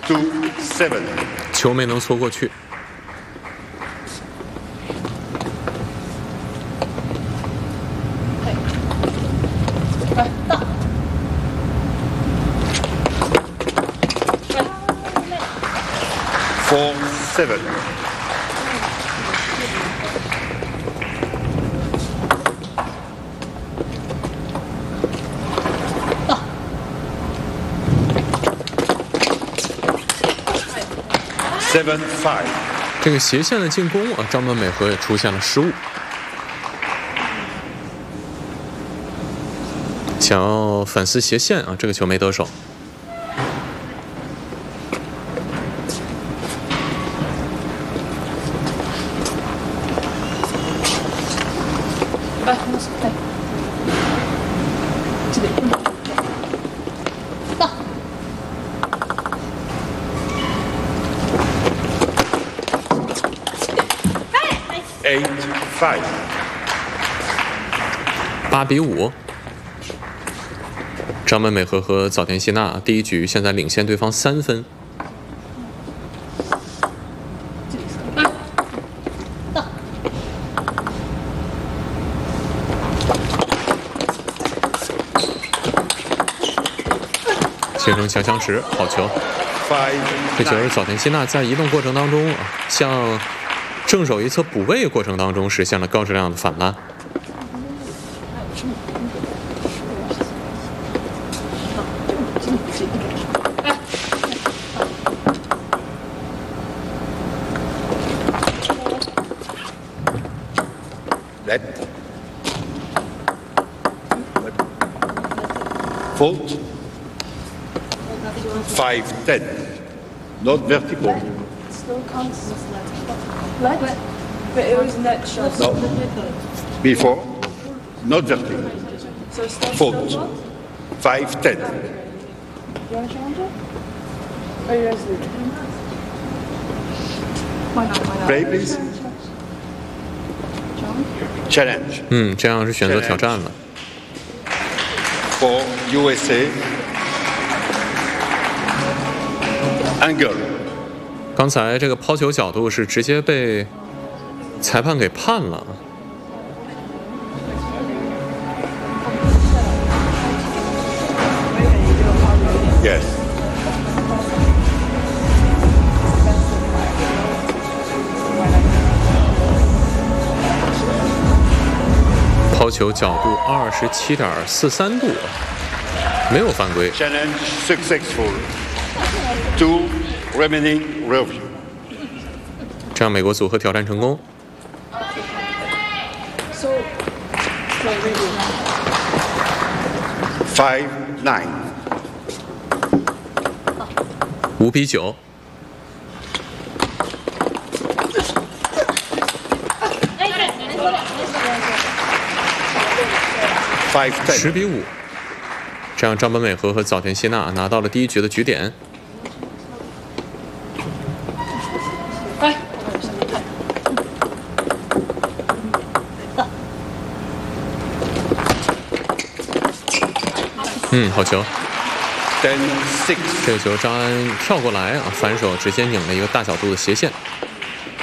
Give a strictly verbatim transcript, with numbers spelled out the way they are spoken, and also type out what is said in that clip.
two seven， 球没能搓过去。 four seven， seven five， 这个斜线的进攻啊，张本美和也出现了失误，想要反撕斜线啊，这个球没得手。 eight five， 八比五，张本美和和早田希娜第一局现在领先对方三分。形成强相持，好球！ five， 这球是早田希娜在移动过程当中啊，向正手一侧补位过程当中实现了高质量的反拉。 Left. Fault. five ten. Not vertical. Still counts as left. Left? But it was net shot. No. Before. Not vertical. So still Fault. still five ten. You want to challenge it? Or you guys leave it? Why not? Why not? Play, please. Challenge? Challenge. 嗯，这样是选择挑战了。 For U S A. Angle. 刚才这个抛球角度是直接被裁判给判了。 Yes. 抛球角度二十七点四三度，没有犯规。 Challenge successful. Two remaining review. 这样美国组合挑战成功。 So, so review. Five nine. 五比九。 Five 十 ten. 比五，这样张本美和和早田希娜拿到了第一局的局点。 哎， 嗯，好球！ Ten six. 这个球张安跳过来啊，反手直接拧了一个大角度的斜线。